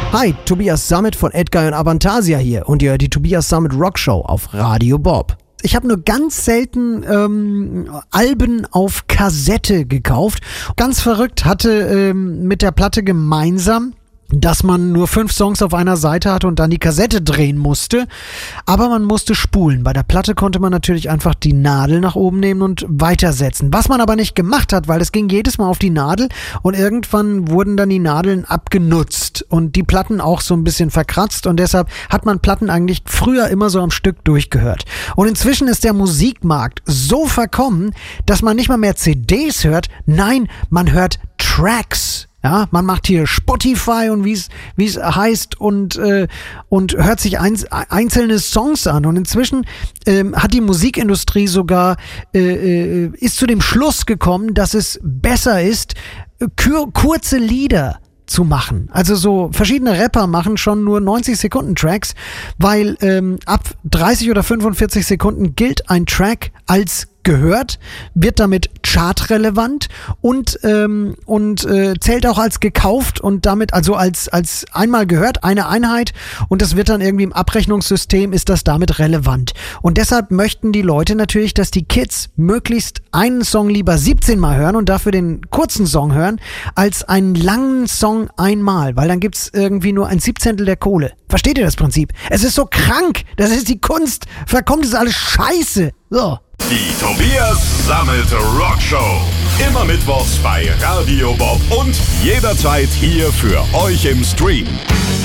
Hi, Tobias Sammet von Edguy und Avantasia hier und ihr hört die Tobias Sammet Rockshow auf Radio Bob. Ich habe nur ganz selten Alben auf Kassette gekauft. Ganz verrückt, hatte mit der Platte gemeinsam, dass man nur 5 Songs auf einer Seite hatte und dann die Kassette drehen musste. Aber man musste spulen. Bei der Platte konnte man natürlich einfach die Nadel nach oben nehmen und weitersetzen. Was man aber nicht gemacht hat, weil es ging jedes Mal auf die Nadel und irgendwann wurden dann die Nadeln abgenutzt und die Platten auch so ein bisschen verkratzt und deshalb hat man Platten eigentlich früher immer so am Stück durchgehört. Und inzwischen ist der Musikmarkt so verkommen, dass man nicht mal mehr CDs hört. Nein, man hört Tracks. Ja, man macht hier Spotify und wie es heißt und hört sich einzelne Songs an. Und inzwischen hat die Musikindustrie sogar ist zu dem Schluss gekommen, dass es besser ist, kurze Lieder zu machen. Also so verschiedene Rapper machen schon nur 90-Sekunden-Tracks, weil ab 30 oder 45 Sekunden gilt ein Track als gehört, wird damit chartrelevant und zählt auch als gekauft und damit also als einmal gehört, eine Einheit und das wird dann irgendwie im Abrechnungssystem ist das damit relevant. Und deshalb möchten die Leute natürlich, dass die Kids möglichst einen Song lieber 17 Mal hören und dafür den kurzen Song hören, als einen langen Song einmal, weil dann gibt's irgendwie nur 1/17 der Kohle. Versteht ihr das Prinzip? Es ist so krank, das ist die Kunst, verkommt ist alles scheiße. So. Die Tobias Sammet Rockshow. Immer mittwochs bei Radio Bob und jederzeit hier für euch im Stream.